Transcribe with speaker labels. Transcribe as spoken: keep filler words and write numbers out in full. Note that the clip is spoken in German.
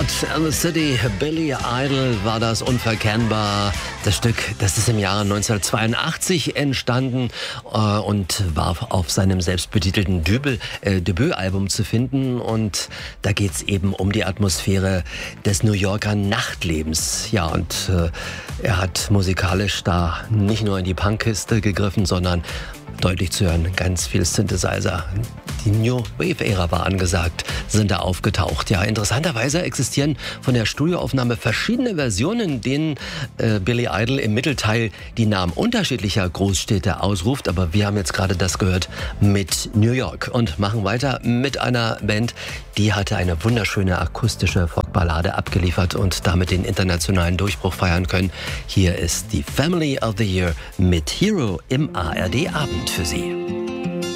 Speaker 1: Hot in the City, Billy Idol war das, unverkennbar. Das Stück, das ist im Jahre neunzehnhundertzweiundachtzig entstanden äh, und war auf seinem selbstbetitelten Dübel, äh, Debütalbum zu finden. Und da geht's eben um die Atmosphäre des New Yorker Nachtlebens. Ja, und äh, er hat musikalisch da nicht nur in die Punkkiste gegriffen, sondern deutlich zu hören, ganz viel Synthesizer. Die New Wave-Ära war angesagt, sind da aufgetaucht. Ja, interessanterweise existieren von der Studioaufnahme verschiedene Versionen, in denen äh, Billy Idol im Mittelteil die Namen unterschiedlicher Großstädte ausruft. Aber wir haben jetzt gerade das gehört mit New York und machen weiter mit einer Band, die hatte eine wunderschöne akustische Folkballade abgeliefert und damit den internationalen Durchbruch feiern können. Hier ist die Family of the Year mit Hero im A R D-Abend für Sie.